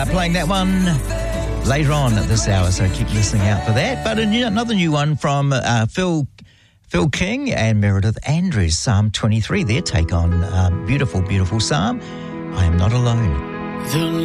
Playing that one later on at this hour, so keep listening out for that. But another new one from Phil King and Meredith Andrews, Psalm 23, their take on beautiful, beautiful psalm, I Am Not Alone.